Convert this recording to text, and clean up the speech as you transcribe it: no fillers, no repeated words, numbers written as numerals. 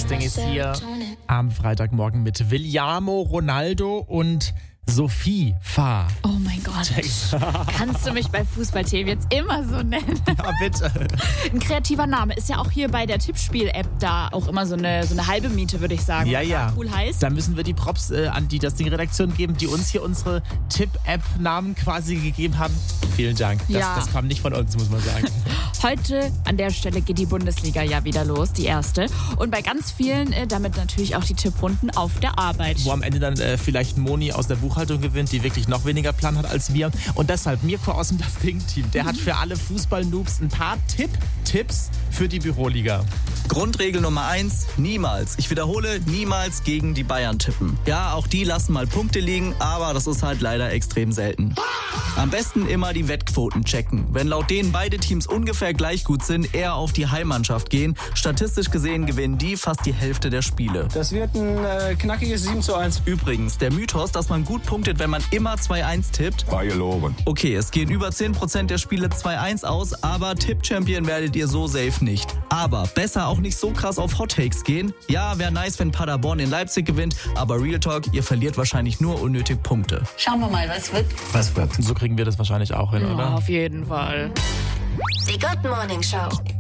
Ding ist hier am Freitagmorgen mit Williamo Ronaldo und Sophie Fahr. Oh mein Gott. Kannst du mich bei Fußballthemen jetzt immer so nennen? Ja, bitte. Ein kreativer Name. Ist ja auch hier bei der Tippspiel-App da auch immer so eine halbe Miete, würde ich sagen. Ja. Cool heißt. Da müssen wir die Props an die Das Ding-Redaktion geben, die uns hier unsere Tipp-App-Namen quasi gegeben haben. Vielen Dank. Das kam nicht von uns, muss man sagen. Heute an der Stelle geht die Bundesliga ja wieder los, die erste. Und bei ganz vielen damit natürlich auch die Tipprunden auf der Arbeit. Wo am Ende dann vielleicht Moni aus der Buchhaltung gewinnt, die wirklich noch weniger Plan hat als wir. Und deshalb Mirko aus dem Das Ding-Team, der hat für alle Fußball-Noobs ein paar Tipps für die Büroliga. Grundregel Nummer 1, niemals, ich wiederhole, niemals gegen die Bayern tippen. Ja, auch die lassen mal Punkte liegen, aber das ist halt leider extrem selten. Am besten immer die Wettquoten checken. Wenn laut denen beide Teams ungefähr gleich gut sind, eher auf die Heimmannschaft gehen. Statistisch gesehen gewinnen die fast die Hälfte der Spiele. Das wird ein knackiges 7:1. Übrigens, der Mythos, dass man gut punktet, wenn man immer 2-1 tippt. War gelogen. Okay, es gehen über 10% der Spiele 2-1 aus, aber Tipp-Champion werdet ihr so safe nicht. Aber besser auch nicht so krass auf Hot Takes gehen. Ja, wäre nice, wenn Paderborn in Leipzig gewinnt, aber Real Talk, ihr verliert wahrscheinlich nur unnötig Punkte. Schauen wir mal, was wird. So kriegen wir das wahrscheinlich auch hin, oder? Ja, auf jeden Fall. Die Good Morning Show.